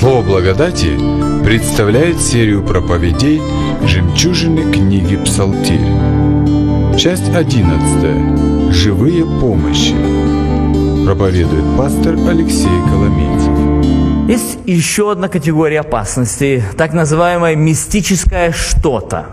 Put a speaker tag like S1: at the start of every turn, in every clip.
S1: Слово благодати представляет серию проповедей «Жемчужины книги Псалтирь». Часть 11. Живые помощи. Проповедует пастор Алексей Коломейцев.
S2: Есть еще одна категория опасности, так называемое мистическое что-то.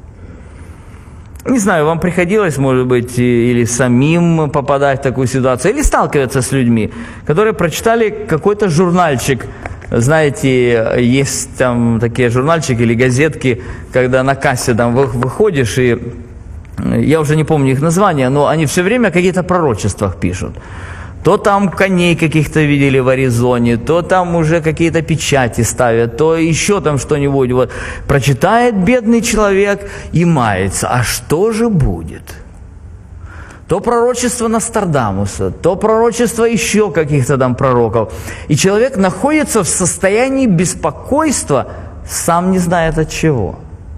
S2: Не знаю, вам приходилось, может быть, или самим попадать в такую ситуацию, или сталкиваться с людьми, которые прочитали какой-то журнальчик. Знаете, есть там такие журнальчики или газетки, когда на кассе там выходишь, и я уже не помню их названия, но они все время о каких-то пророчествах пишут. То там коней каких-то видели в Аризоне, то там уже какие-то печати ставят, то еще там что-нибудь. Вот. Прочитает бедный человек и мается. А что же будет? То пророчество Нострадамуса, то пророчество еще каких-то там пророков. И человек находится в состоянии беспокойства, сам не знает от чего.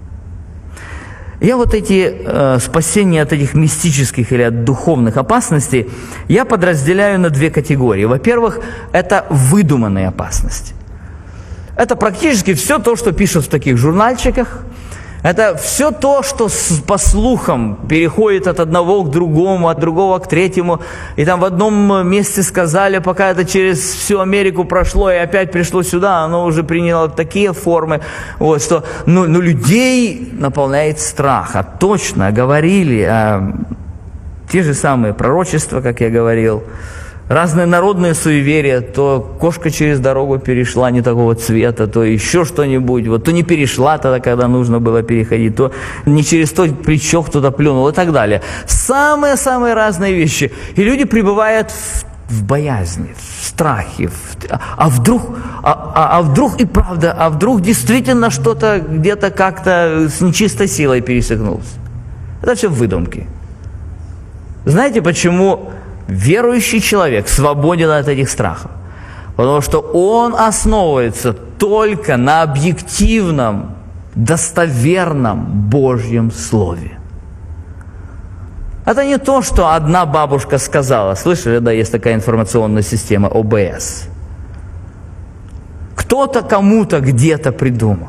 S2: Я вот эти спасения от этих мистических или от духовных опасностей я подразделяю на две категории. Во-первых, это выдуманные опасности. Это практически все то, что пишут в таких журнальчиках. Это все то, что по слухам переходит от одного к другому, от другого к третьему. И там в одном месте сказали, пока это через всю Америку прошло и опять пришло сюда, оно уже приняло такие формы, вот, что людей наполняет страх. А точно говорили те же самые пророчества, как я говорил, разные народные суеверия, то кошка через дорогу перешла не такого цвета, то еще что-нибудь, вот, то не перешла тогда, когда нужно было переходить, то не через то плечо кто-то плюнул и так далее. Самые-самые разные вещи. И люди пребывают в боязни, в страхе. А вдруг и правда, а вдруг действительно что-то где-то как-то с нечистой силой пересекнулось. Это все выдумки. Знаете, почему верующий человек свободен от этих страхов? Потому что он основывается только на объективном, достоверном Божьем Слове. Это не то, что одна бабушка сказала. Слышали, да, есть такая информационная система ОБС. Кто-то кому-то где-то придумал.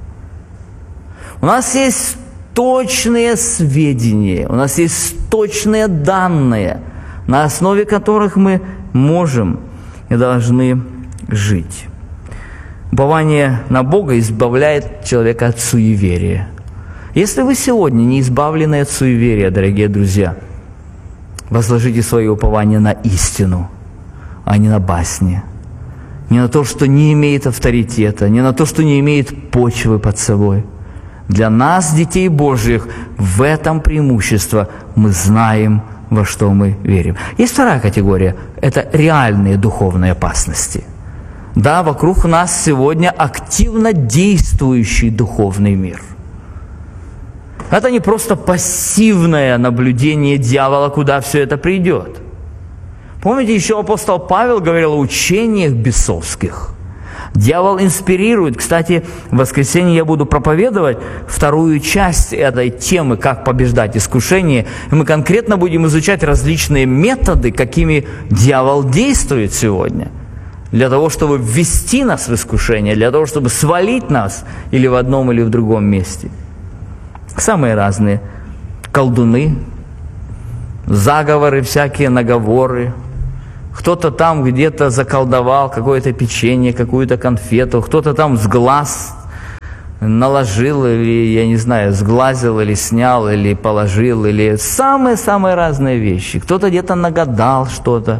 S2: У нас есть точные сведения, у нас есть точные данные, на основе которых мы можем и должны жить. Упование на Бога избавляет человека от суеверия. Если вы сегодня не избавлены от суеверия, дорогие друзья, возложите свое упование на истину, а не на басни. Не на то, что не имеет авторитета, не на то, что не имеет почвы под собой. Для нас, детей Божьих, в этом преимущество. Мы знаем, во что мы верим. Есть вторая категория – это реальные духовные опасности. Да, вокруг нас сегодня активно действующий духовный мир. Это не просто пассивное наблюдение дьявола, куда все это придет. Помните, еще апостол Павел говорил о учениях бесовских. Дьявол инспирирует. Кстати, в воскресенье я буду проповедовать вторую часть этой темы «Как побеждать искушение». И мы конкретно будем изучать различные методы, какими дьявол действует сегодня. Для того, чтобы ввести нас в искушение, для того, чтобы свалить нас или в одном, или в другом месте. Самые разные. Колдуны, заговоры всякие, наговоры. Кто-то там где-то заколдовал какое-то печенье, какую-то конфету, кто-то там с глаз наложил, или, я не знаю, сглазил, или снял, или положил, или самые-самые разные вещи. Кто-то где-то нагадал что-то.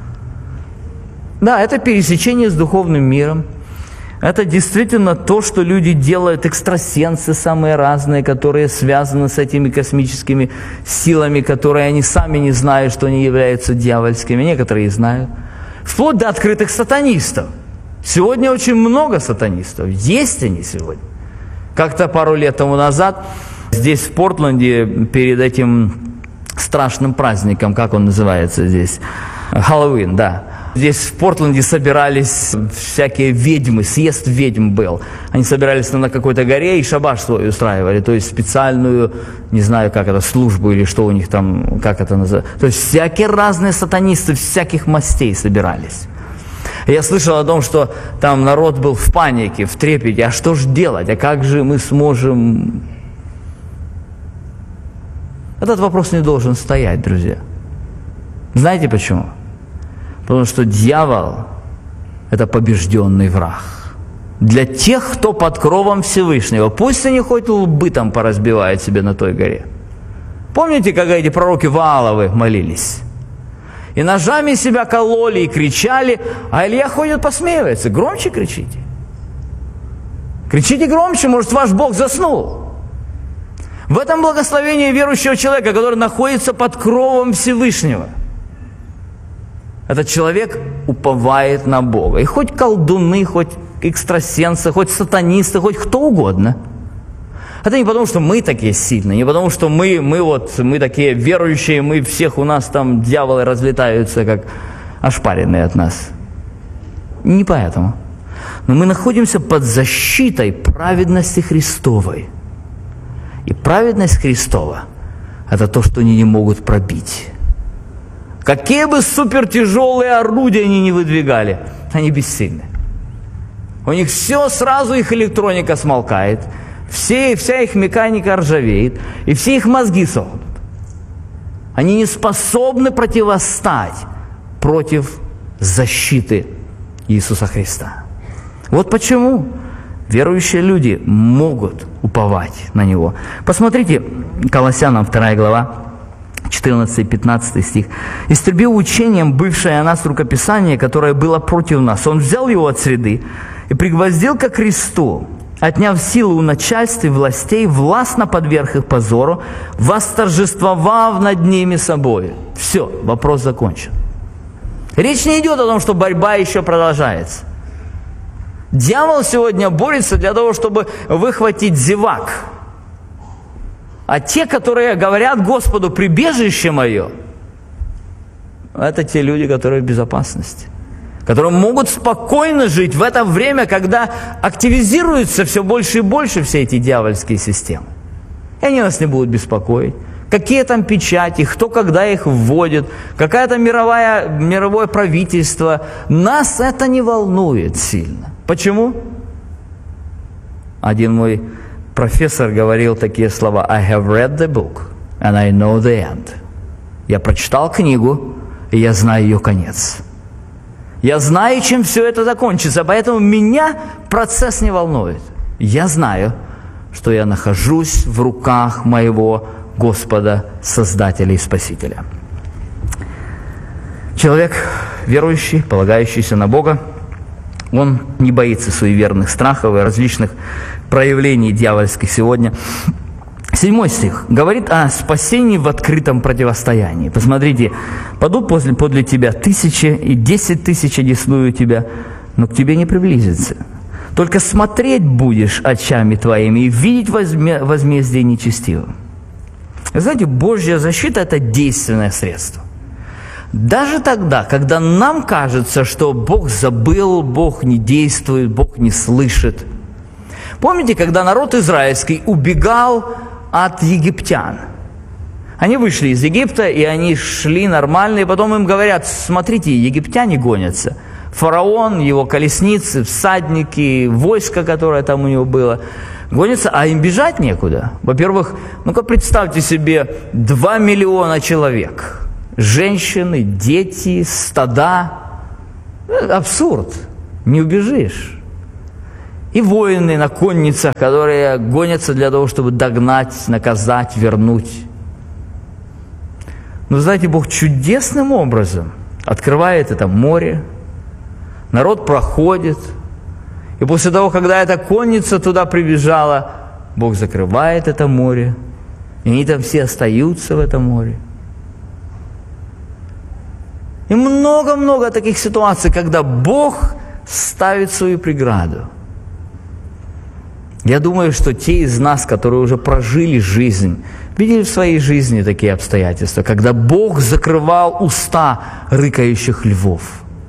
S2: Да, это пересечение с духовным миром. Это действительно то, что люди делают, экстрасенсы самые разные, которые связаны с этими космическими силами, которые они сами не знают, что они являются дьявольскими. Некоторые знают. Вплоть до открытых сатанистов. Сегодня очень много сатанистов. Есть они сегодня. Как-то пару лет тому назад здесь, в Портленде, перед этим страшным праздником, как он называется здесь? Хэллоуин, да. Здесь в Портленде собирались всякие ведьмы, съезд ведьм был. Они собирались на какой-то горе и шабаш свой устраивали, то есть специальную, не знаю, как это, службу или что у них там, как это называется. То есть всякие разные сатанисты всяких мастей собирались. Я слышал о том, что там народ был в панике, в трепете. А что же делать? А как же мы сможем... Этот вопрос не должен стоять, друзья. Знаете почему? Потому что дьявол – это побежденный враг. Для тех, кто под кровом Всевышнего, пусть они хоть лбы там поразбивают себе на той горе. Помните, как эти пророки Вааловы молились? И ножами себя кололи и кричали, а Илья ходит посмеивается. Громче кричите. Кричите громче, может, ваш Бог заснул. В этом благословении верующего человека, который находится под кровом Всевышнего. Этот человек уповает на Бога. И хоть колдуны, хоть экстрасенсы, хоть сатанисты, хоть кто угодно. Это не потому, что мы такие сильные, не потому, что мы такие верующие, мы всех, у нас там дьяволы разлетаются, как ошпаренные от нас. Не поэтому. Но мы находимся под защитой праведности Христовой. И праведность Христова – это то, что они не могут пробить. Какие бы супертяжелые орудия они не выдвигали, они бессильны. У них все сразу, их электроника смолкает, вся их механика ржавеет, и все их мозги сохнут. Они не способны противостать против защиты Иисуса Христа. Вот почему верующие люди могут уповать на Него. Посмотрите, Колоссянам 2 глава, 14-15 стих. «Истребил учением бывшее о нас рукописание, которое было против нас. Он взял его от среды и пригвоздил ко кресту, отняв силу у начальств и властей, властно подверг их позору, восторжествовав над ними собою». Все, вопрос закончен. Речь не идет о том, что борьба еще продолжается. Дьявол сегодня борется для того, чтобы выхватить зевак. А те, которые говорят Господу: «Прибежище мое», это те люди, которые в безопасности, которые могут спокойно жить в это время, когда активизируются все больше и больше все эти дьявольские системы. И они нас не будут беспокоить. Какие там печати, кто когда их вводит, какое-то мировое правительство. Нас это не волнует сильно. Почему? Один мой профессор говорил такие слова: «I have read the book, and I know the end». Я прочитал книгу, и я знаю ее конец. Я знаю, чем все это закончится, поэтому меня процесс не волнует. Я знаю, что я нахожусь в руках моего Господа, Создателя и Спасителя. Человек верующий, полагающийся на Бога, он не боится суеверных страхов и различных проявлений дьявольских сегодня. 7 стих говорит о спасении в открытом противостоянии. Посмотрите: «Падут подле тебя 1000, и 10 000 одесную тебя, но к тебе не приблизится. Только смотреть будешь очами твоими и видеть возмездие нечестивым». Знаете, Божья защита – это действенное средство. Даже тогда, когда нам кажется, что Бог забыл, Бог не действует, Бог не слышит. Помните, когда народ израильский убегал от египтян? Они вышли из Египта, и они шли нормально, и потом им говорят: смотрите, египтяне гонятся. Фараон, его колесницы, всадники, войско, которое там у него было, гонятся, а им бежать некуда. Во-первых, ну-ка представьте себе 2 миллиона человек. Женщины, дети, стада. Абсурд. Не убежишь. И воины на конницах, которые гонятся для того, чтобы догнать, наказать, вернуть. Но знаете, Бог чудесным образом открывает это море, народ проходит, и после того, когда эта конница туда прибежала, Бог закрывает это море, и они там все остаются в этом море. И много-много таких ситуаций, когда Бог ставит свою преграду. Я думаю, что те из нас, которые уже прожили жизнь, видели в своей жизни такие обстоятельства, когда Бог закрывал уста рыкающих львов.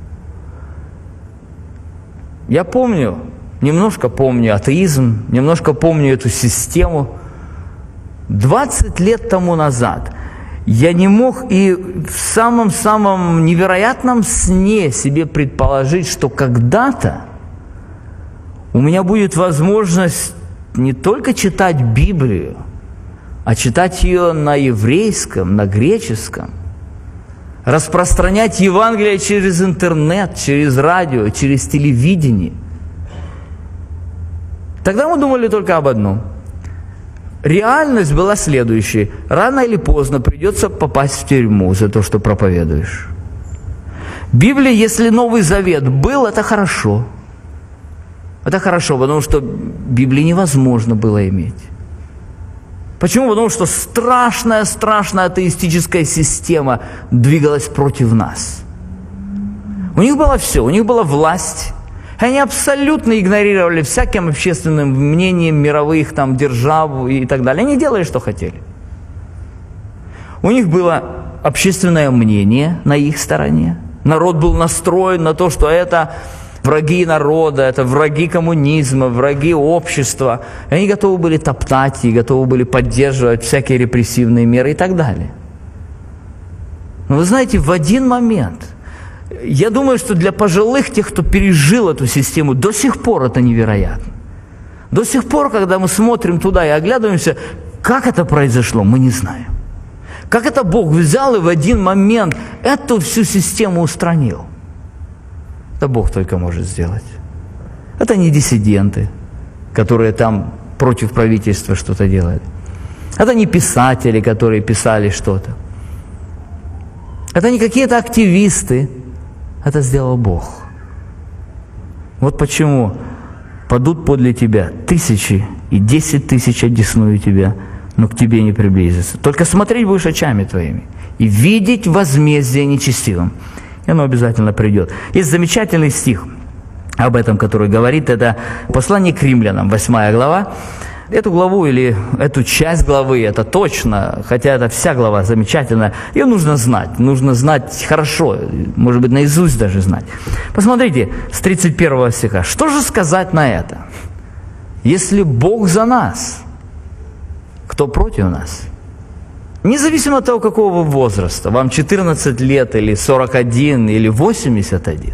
S2: Я помню, немножко помню атеизм, немножко помню эту систему. 20 лет тому назад Я не мог и в самом-самом невероятном сне себе предположить, что когда-то у меня будет возможность не только читать Библию, а читать ее на еврейском, на греческом, распространять Евангелие через интернет, через радио, через телевидение. Тогда мы думали только об одном. Реальность была следующей. Рано или поздно придется попасть в тюрьму за то, что проповедуешь. Библия, если Новый Завет был, это хорошо. Это хорошо, потому что Библии невозможно было иметь. Почему? Потому что страшная атеистическая система двигалась против нас. У них было все, у них была власть. Они абсолютно игнорировали всяким общественным мнением мировых там, держав и так далее. Они делали, что хотели. У них было общественное мнение на их стороне. Народ был настроен на то, что это враги народа, это враги коммунизма, враги общества. И они готовы были топтать и готовы были поддерживать всякие репрессивные меры и так далее. Но вы знаете, в один момент, я думаю, что для пожилых, тех, кто пережил эту систему, до сих пор это невероятно. До сих пор, когда мы смотрим туда и оглядываемся, как это произошло, мы не знаем. Как это Бог взял и в один момент эту всю систему устранил. Это Бог только может сделать. Это не диссиденты, которые там против правительства что-то делали. Это не писатели, которые писали что-то. Это не какие-то активисты. Это сделал Бог. Вот почему падут подле тебя 1000 и 10 000 одесную тебя, но к тебе не приблизится. Только смотреть будешь очами твоими и видеть возмездие нечестивым. И оно обязательно придет. Есть замечательный стих об этом, который говорит, это послание к римлянам, 8 глава. Эту главу или эту часть главы, это точно, хотя это вся глава замечательная, ее нужно знать хорошо, может быть, наизусть даже знать. Посмотрите, с 31 стиха. Что же сказать на это? Если Бог за нас, кто против нас? Независимо от того, какого вы возраста, вам 14 лет или 41 или 81,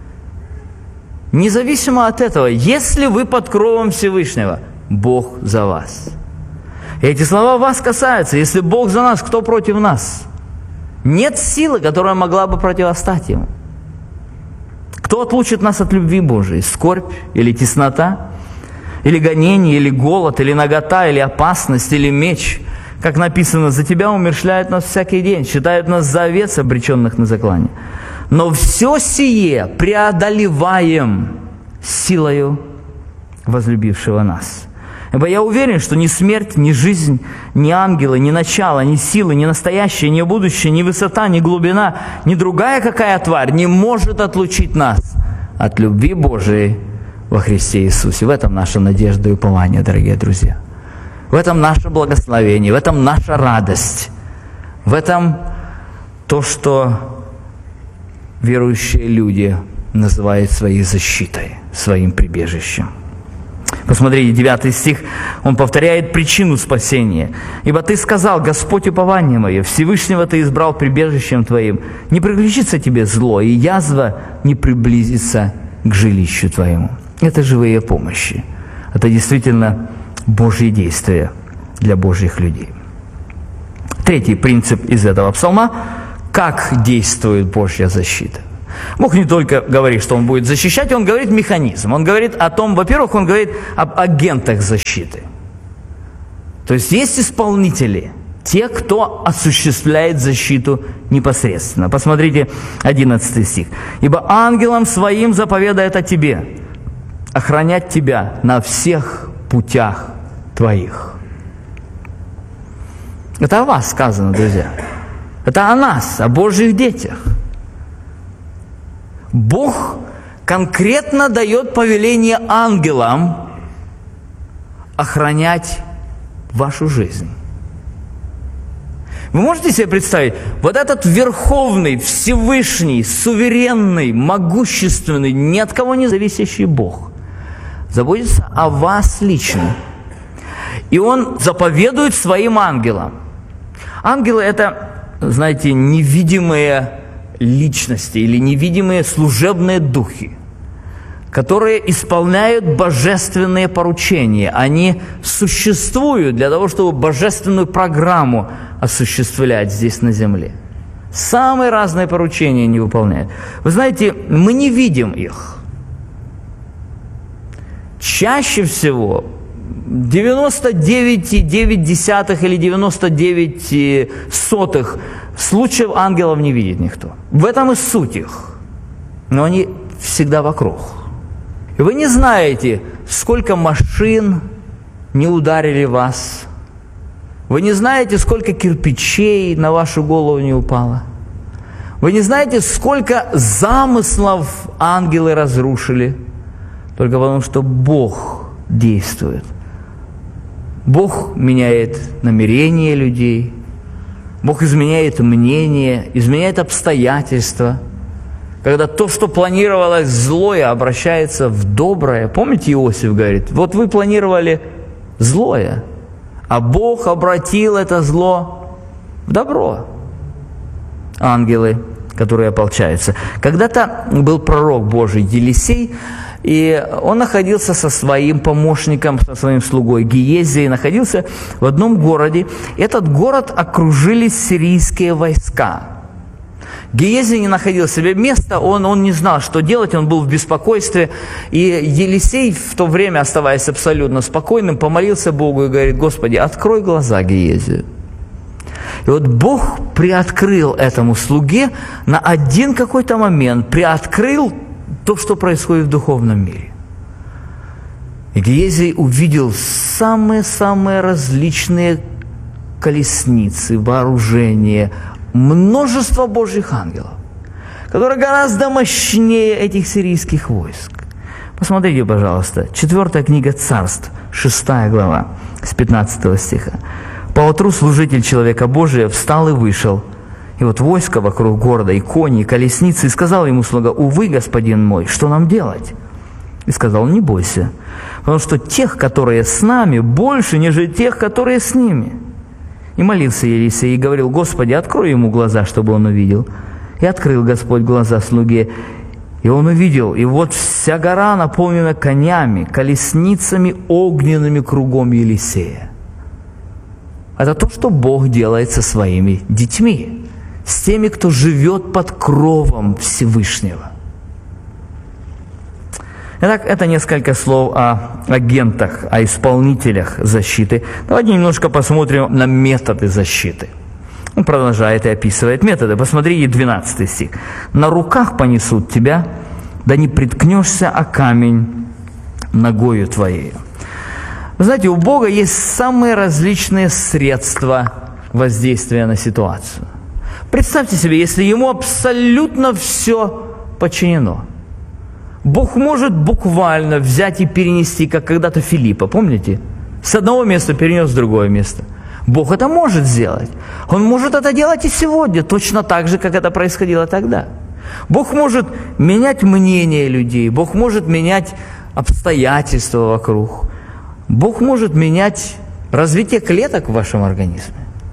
S2: независимо от этого, если вы под кровом Всевышнего, Бог за вас. И эти слова вас касаются. Если Бог за нас, кто против нас? Нет силы, которая могла бы противостать Ему. Кто отлучит нас от любви Божией? Скорбь или теснота? Или гонение, или голод, или нагота, или опасность, или меч? Как написано, за Тебя умерщвляют нас всякий день, считают нас за овец, обреченных на заклание. Но все сие преодолеваем силою возлюбившего нас. Ибо я уверен, что ни смерть, ни жизнь, ни ангелы, ни начало, ни силы, ни настоящее, ни будущее, ни высота, ни глубина, ни другая какая тварь не может отлучить нас от любви Божией во Христе Иисусе. В этом наша надежда и упование, дорогие друзья. В этом наше благословение, в этом наша радость. В этом то, что верующие люди называют своей защитой, своим прибежищем. Посмотрите, 9 стих, он повторяет причину спасения. «Ибо ты сказал, Господь упование мое, Всевышнего ты избрал прибежищем твоим. Не приключится тебе зло, и язва не приблизится к жилищу твоему». Это живые помощи. Это действительно Божьи действия для Божьих людей. Третий принцип из этого псалма – как действует Божья защита. Бог не только говорит, что Он будет защищать, Он говорит механизм. Он говорит о том, во-первых, Он говорит об агентах защиты. То есть исполнители, те, кто осуществляет защиту непосредственно. Посмотрите 11 стих. «Ибо ангелам своим заповедает о тебе, охранять тебя на всех путях твоих». Это о вас сказано, друзья. Это о нас, о Божьих детях. Бог конкретно дает повеление ангелам охранять вашу жизнь. Вы можете себе представить, вот этот верховный, всевышний, суверенный, могущественный, ни от кого не зависящий Бог заботится о вас лично. И Он заповедует своим ангелам. Ангелы – это знаете, невидимые личности или невидимые служебные духи, которые исполняют божественные поручения. Они существуют для того, чтобы божественную программу осуществлять здесь на земле. Самые разные поручения они выполняют. Вы знаете, мы не видим их. Чаще всего 99,9 или 99 случаев ангелов не видит никто. В этом и суть их. Но они всегда вокруг. И вы не знаете, сколько машин не ударили вас. Вы не знаете, сколько кирпичей на вашу голову не упало. Вы не знаете, сколько замыслов ангелы разрушили. Только потому, что Бог действует. Бог меняет намерения людей. Бог изменяет мнение, изменяет обстоятельства. Когда то, что планировалось злое, обращается в доброе. Помните, Иосиф говорит, вот вы планировали злое, а Бог обратил это зло в добро. Ангелы, которые ополчаются. Когда-то был пророк Божий Елисей, и он находился со своим помощником, со своим слугой Гиезией, находился в одном городе. Этот город окружили сирийские войска. Гиезий не находил себе места, он не знал, что делать, он был в беспокойстве. И Елисей, в то время, оставаясь абсолютно спокойным, помолился Богу и говорит: «Господи, открой глаза Гиезию». И вот Бог приоткрыл этому слуге на один какой-то момент, приоткрыл то, что происходит в духовном мире. И Гиезий увидел самые-самые различные колесницы, вооружения, множество Божьих ангелов, которые гораздо мощнее этих сирийских войск. Посмотрите, пожалуйста, 4 книга Царств, 6 глава, с 15 стиха. «Поутру служитель человека Божия встал и вышел, и вот войско вокруг города, и кони, и колесницы, и сказал ему слуга: увы, господин мой, что нам делать?» И сказал: не бойся, потому что тех, которые с нами, больше, нежели тех, которые с ними. И молился Елисей и говорил: Господи, открой ему глаза, чтобы он увидел. И открыл Господь глаза слуге, и он увидел, и вот вся гора наполнена конями, колесницами огненными кругом Елисея. Это то, что Бог делает со своими детьми, с теми, кто живет под кровом Всевышнего. Итак, это несколько слов о агентах, о исполнителях защиты. Давайте немножко посмотрим на методы защиты. Он продолжает и описывает методы. Посмотрите 12 стих. «На руках понесут тебя, да не приткнешься о камень ногою твоей». Вы знаете, у Бога есть самые различные средства воздействия на ситуацию. Представьте себе, если Ему абсолютно все подчинено. Бог может буквально взять и перенести, как когда-то Филиппа, помните? С одного места перенес в другое место. Бог это может сделать. Он может это делать и сегодня, точно так же, как это происходило тогда. Бог может менять мнение людей, Бог может менять обстоятельства вокруг. Бог может менять развитие клеток в вашем организме.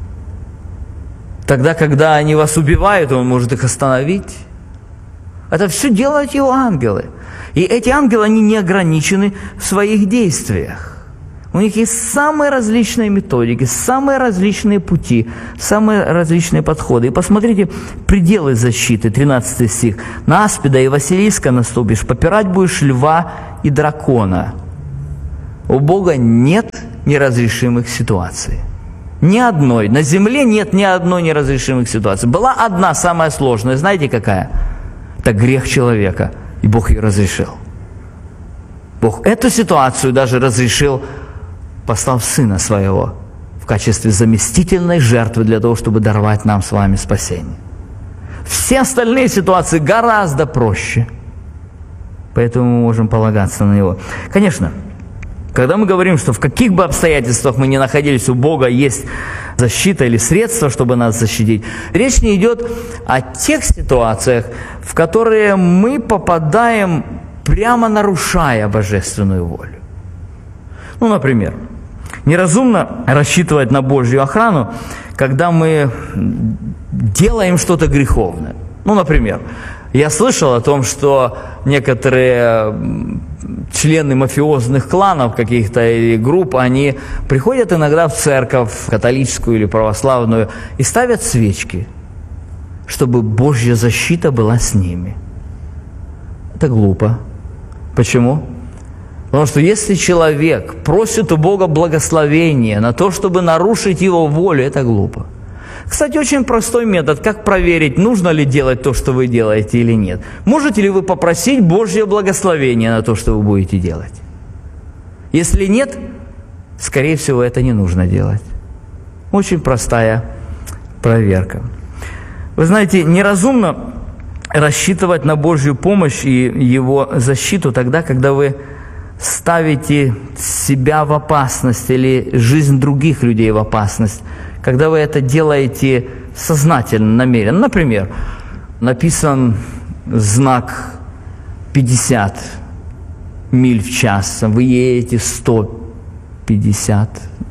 S2: Тогда, когда они вас убивают, Он может их остановить. Это все делают Его ангелы. И эти ангелы, они не ограничены в своих действиях. У них есть самые различные методики, самые различные пути, самые различные подходы. И посмотрите пределы защиты, 13 стих. «На аспида и Василиска наступишь, попирать будешь льва и дракона». У Бога нет неразрешимых ситуаций. Ни одной. На земле нет ни одной неразрешимых ситуации. Была одна, самая сложная. Знаете, какая? Это грех человека. И Бог ее разрешил. Бог эту ситуацию даже разрешил, послав Сына Своего в качестве заместительной жертвы для того, чтобы даровать нам с вами спасение. Все остальные ситуации гораздо проще. Поэтому мы можем полагаться на Него. Конечно, когда мы говорим, что в каких бы обстоятельствах мы ни находились, у Бога есть защита или средства, чтобы нас защитить, речь не идет о тех ситуациях, в которые мы попадаем, прямо нарушая божественную волю. Ну, например, неразумно рассчитывать на Божью охрану, когда мы делаем что-то греховное. Ну, например, я слышал о том, что некоторые члены мафиозных кланов каких-то или групп, они приходят иногда в церковь, католическую или православную, и ставят свечки, чтобы Божья защита была с ними. Это глупо. Почему? Потому что если человек просит у Бога благословения на то, чтобы нарушить Его волю, это глупо. Кстати, очень простой метод, как проверить, нужно ли делать то, что вы делаете или нет. Можете ли вы попросить Божье благословение на то, что вы будете делать? Если нет, скорее всего, это не нужно делать. Очень простая проверка. Вы знаете, неразумно рассчитывать на Божью помощь и Его защиту тогда, когда вы ставите себя в опасность или жизнь других людей в опасность, когда вы это делаете сознательно, намеренно. Например, написан знак 50 миль в час, вы едете 150.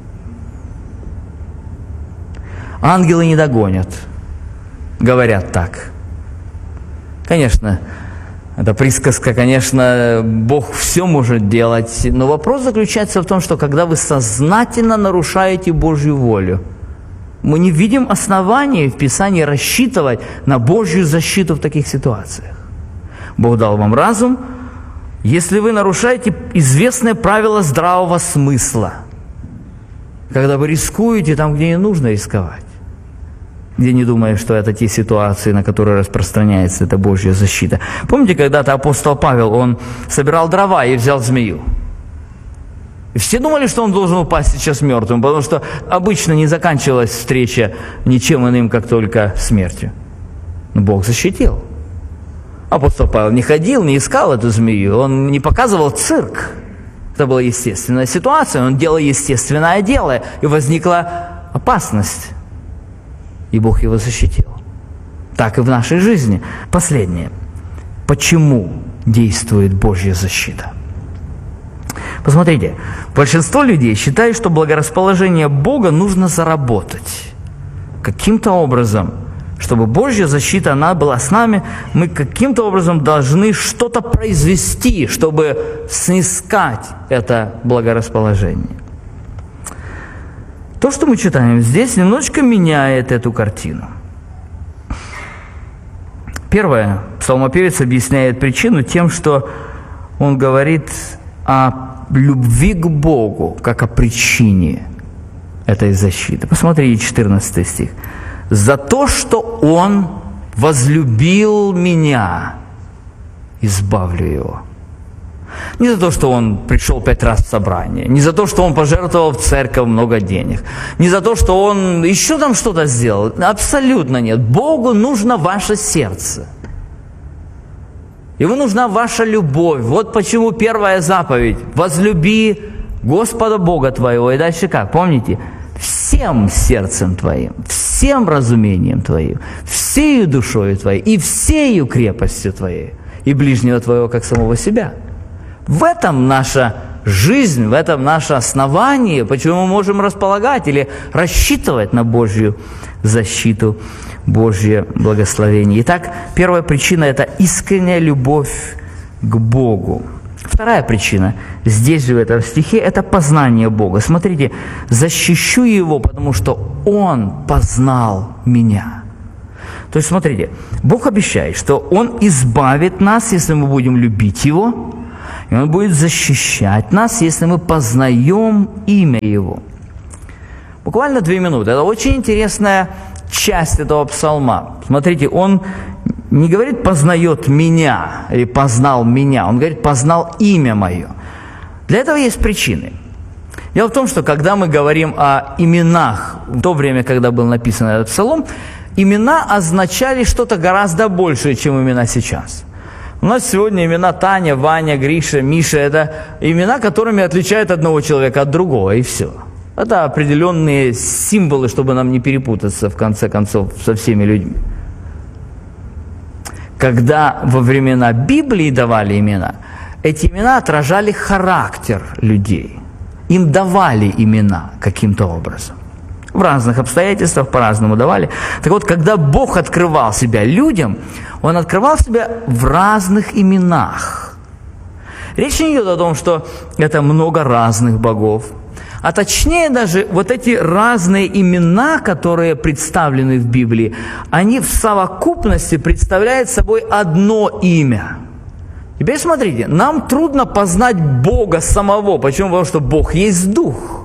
S2: Ангелы не догонят, говорят так. Конечно, это присказка, конечно, Бог все может делать, но вопрос заключается в том, что когда вы сознательно нарушаете Божью волю, мы не видим оснований в Писании рассчитывать на Божью защиту в таких ситуациях. Бог дал вам разум, если вы нарушаете известное правило здравого смысла, когда вы рискуете там, где не нужно рисковать, где не думая, что это те ситуации, на которые распространяется эта Божья защита. Помните, когда-то апостол Павел, он собирал дрова и взял змею. И все думали, что он должен упасть сейчас мертвым, потому что обычно не заканчивалась встреча ничем иным, как только смертью. Но Бог защитил. Апостол Павел не ходил, не искал эту змею, он не показывал цирк. Это была естественная ситуация, он делал естественное дело, и возникла опасность. И Бог его защитил. Так и в нашей жизни. Последнее. Почему действует Божья защита? Посмотрите, большинство людей считают, что благорасположение Бога нужно заработать. Каким-то образом, чтобы Божья защита, она была с нами, мы каким-то образом должны что-то произвести, чтобы снискать это благорасположение. То, что мы читаем здесь, немножечко меняет эту картину. Первое, псалмопевец объясняет причину тем, что он говорит о любви к Богу, как о причине этой защиты. Посмотрите 14 стих. «За то, что Он возлюбил меня, избавлю его». Не за то, что он пришел 5 раз в собрание, не за то, что он пожертвовал в церковь много денег, не за то, что он еще там что-то сделал. Абсолютно нет. Богу нужно ваше сердце. Ему нужна ваша любовь. Вот почему первая заповедь. Возлюби Господа Бога твоего. И дальше как? Помните? Всем сердцем твоим, всем разумением твоим, всею душою твоей и всею крепостью твоей, и ближнего твоего, как самого себя. В этом наша жизнь, в этом наше основание, почему мы можем располагать или рассчитывать на Божью защиту, Божье благословение. Итак, первая причина – это искренняя любовь к Богу. Вторая причина, здесь же в этом стихе, это познание Бога. Смотрите, «защищу Его, потому что Он познал меня». То есть, смотрите, Бог обещает, что Он избавит нас, если мы будем любить Его, и Он будет защищать нас, если мы познаем имя Его. Буквально 2 минуты. Это очень интересная часть этого псалма. Смотрите, он не говорит «познает меня» или «познал меня», он говорит «познал имя мое». Для этого есть причины. Дело в том, что когда мы говорим о именах, в то время, когда был написан этот псалом, имена означали что-то гораздо большее, чем имена сейчас. У нас сегодня имена Таня, Ваня, Гриша, Миша – это имена, которыми отличают одного человека от другого, и все. Это определенные символы, чтобы нам не перепутаться, в конце концов, со всеми людьми. Когда во времена Библии давали имена, эти имена отражали характер людей. Им давали имена каким-то образом. В разных обстоятельствах по-разному давали. Так вот, когда Бог открывал себя людям, Он открывал себя в разных именах. Речь не идет о том, что это много разных богов. А точнее даже вот эти разные имена, которые представлены в Библии, они в совокупности представляют собой одно имя. Теперь смотрите, нам трудно познать Бога самого. Почему? Потому что Бог есть Дух.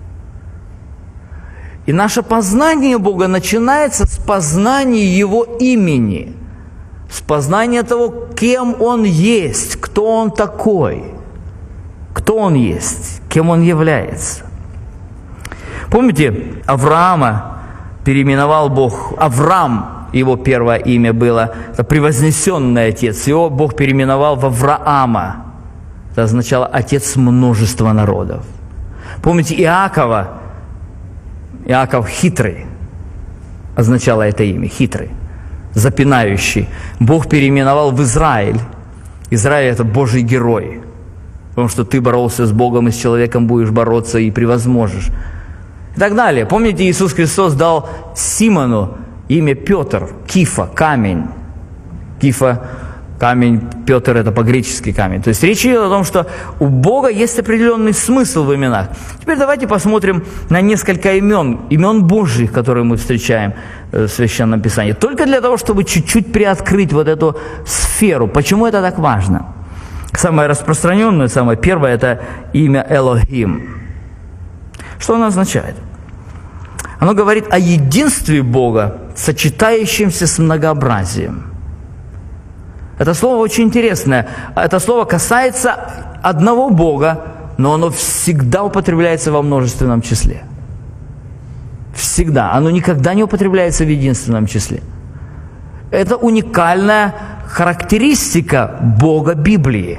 S2: И наше познание Бога начинается с познания Его имени, с познания того, кем Он есть, кто Он такой, кто Он есть, кем Он является. Помните, Авраама переименовал Бог, Авраам, его первое имя было, это превознесенный отец, его Бог переименовал в Авраама, это означало отец множества народов. Помните Иакова, Иаков хитрый, означало это имя, хитрый, запинающий. Бог переименовал в Израиль. Израиль – это Божий герой, потому что ты боролся с Богом и с человеком будешь бороться и превозможешь. И так далее. Помните, Иисус Христос дал Симону имя Петр, Кифа, камень. Кифа, камень, Петр – это по-гречески камень. То есть речь идет о том, что у Бога есть определенный смысл в именах. Теперь давайте посмотрим на несколько имен Божьих, которые мы встречаем в Священном Писании. Только для того, чтобы чуть-чуть приоткрыть вот эту сферу. Почему это так важно? Самое распространенное, самое первое – это имя Элохим. Что оно означает? Оно говорит о единстве Бога, сочетающемся с многообразием. Это слово очень интересное. Это слово касается одного Бога, но оно всегда употребляется во множественном числе. Всегда. Оно никогда не употребляется в единственном числе. Это уникальная характеристика Бога Библии.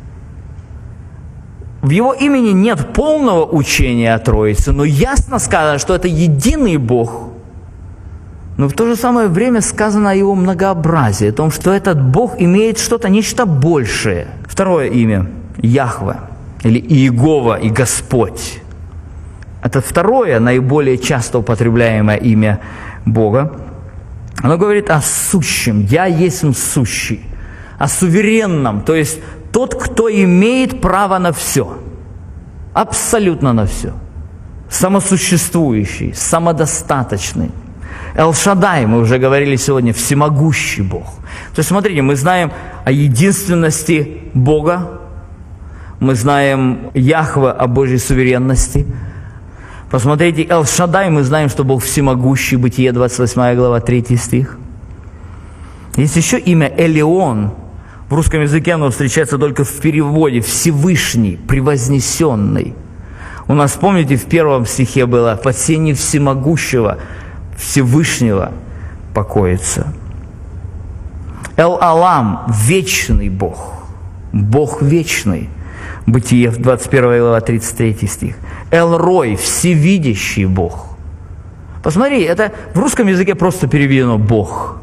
S2: В Его имени нет полного учения о Троице, но ясно сказано, что это единый Бог. Но в то же самое время сказано о Его многообразии, о том, что этот Бог имеет что-то, нечто большее. Второе имя – Яхве, или Иегова и Господь. Это второе, наиболее часто употребляемое имя Бога. Оно говорит о сущем, «Я есть сущий», о суверенном, то есть тот, кто имеет право на все, абсолютно на все, самосуществующий, самодостаточный. Эл-Шаддай, мы уже говорили сегодня, всемогущий Бог. То есть, смотрите, мы знаем о единственности Бога, мы знаем Яхве о Божьей суверенности. Посмотрите, Эл-Шаддай, мы знаем, что Бог всемогущий, Бытие 28 глава, 3 стих. Есть еще имя Элеон. В русском языке оно встречается только в переводе «Всевышний», «Превознесенный». У нас, помните, в первом стихе было «Под сенью всемогущего, Всевышнего покоится». Эл-Алам – вечный Бог, Бог вечный. Бытие 21 глава, 33 стих. Эл-Рой – всевидящий Бог. Посмотри, это в русском языке просто переведено «Бог».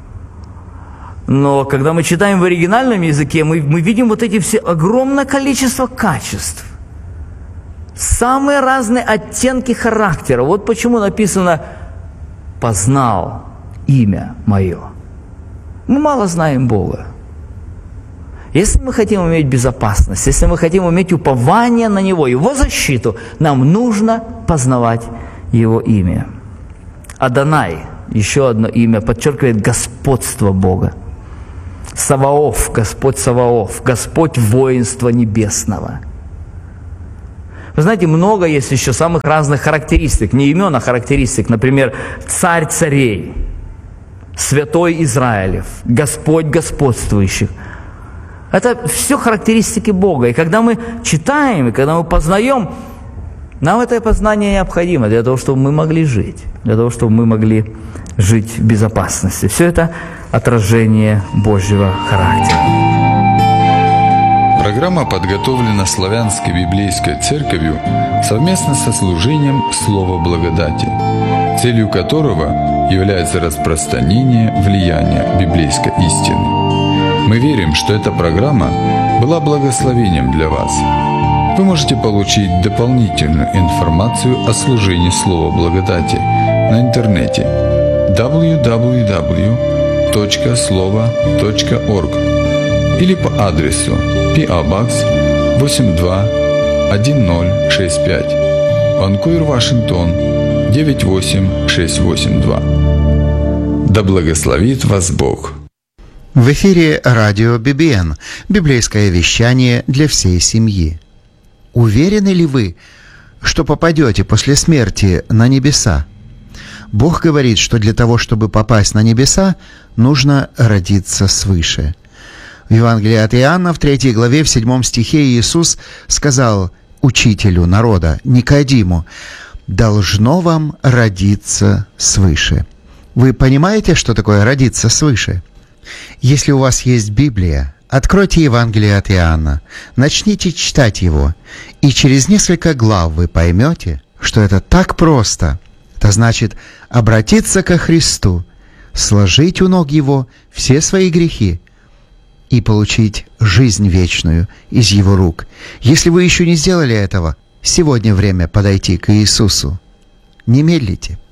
S2: Но когда мы читаем в оригинальном языке, мы видим вот эти все огромное количество качеств. Самые разные оттенки характера. Вот почему написано «познал имя мое». Мы мало знаем Бога. Если мы хотим иметь безопасность, если мы хотим иметь упование на Него, Его защиту, нам нужно познавать Его имя. Адонай, еще одно имя, подчеркивает господство Бога. Саваоф, Господь Саваоф, Господь воинства небесного. Вы знаете, много есть еще самых разных характеристик, не имен, а характеристик. Например, Царь царей, Святой Израилев, Господь господствующих. Это все характеристики Бога. И когда мы читаем, и когда мы познаем, нам это познание необходимо для того, чтобы мы могли жить, для того, чтобы мы могли жить в безопасности. Все это отражение Божьего характера.
S1: Программа подготовлена Славянской библейской церковью совместно со служением Слова Благодати, целью которого является распространение влияния библейской истины. Мы верим, что эта программа была благословением для вас. вы можете получить дополнительную информацию о служении Слова Благодати на интернете www.slovo.org или по адресу PO Box 821065, Ванкувер, Вашингтон 98682. Да благословит вас Бог!
S3: В эфире радио BBN, библейское вещание для всей семьи. Уверены ли вы, что попадете после смерти на небеса? Бог говорит, что для того, чтобы попасть на небеса, нужно родиться свыше. В Евангелии от Иоанна, в 3 главе, в 7 стихе Иисус сказал учителю народа, Никодиму, «Должно вам родиться свыше». Вы понимаете, что такое родиться свыше? Если у вас есть Библия, откройте Евангелие от Иоанна, начните читать его, и через несколько глав вы поймете, что это так просто. Это значит обратиться ко Христу, сложить у ног Его все свои грехи и получить жизнь вечную из Его рук. Если вы еще не сделали этого, сегодня время подойти к Иисусу. Не медлите.